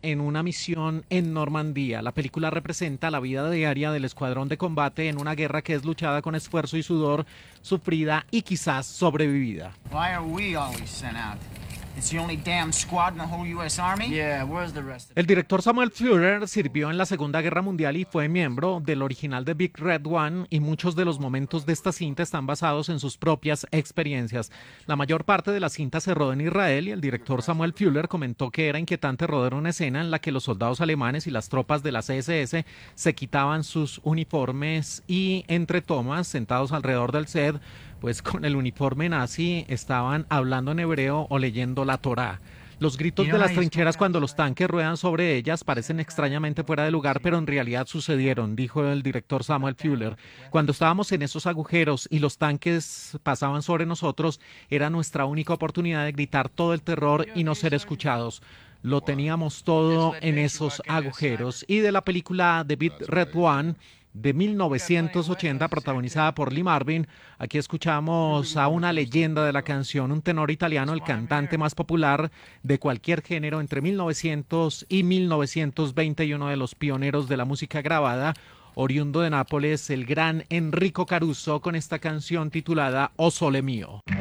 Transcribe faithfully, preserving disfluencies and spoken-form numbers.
en una misión en Normandía. La película representa la vida diaria del escuadrón de combate en una guerra que es luchada con esfuerzo y sudor, sufrida y quizás sobrevivida. Why are we always sent out? It's the only damn squad in the whole U S Army? Yeah, where's the rest of El director Samuel Fuller sirvió en la Segunda Guerra Mundial y fue miembro del original de Big Red One, y muchos de los momentos de esta cinta están basados en sus propias experiencias. La mayor parte de la cinta se rodó en Israel y el director Samuel Fuller comentó que era inquietante rodar una escena en la que los soldados alemanes y las tropas de las ese ese se quitaban sus uniformes y entre tomas, sentados alrededor del set, pues con el uniforme nazi, estaban hablando en hebreo o leyendo la Torá. Los gritos de las trincheras cuando los tanques ruedan sobre ellas parecen extrañamente fuera de lugar, pero en realidad sucedieron, dijo el director Samuel Fuller. Cuando estábamos en esos agujeros y los tanques pasaban sobre nosotros, era nuestra única oportunidad de gritar todo el terror y no ser escuchados. Lo teníamos todo en esos agujeros. Y de la película The Big Red One de mil novecientos ochenta, protagonizada por Lee Marvin, aquí escuchamos a una leyenda de la canción, un tenor italiano, el cantante más popular de cualquier género entre mil novecientos y mil novecientos veinte y uno de los pioneros de la música grabada, oriundo de Nápoles, el gran Enrico Caruso, con esta canción titulada O Sole Mio.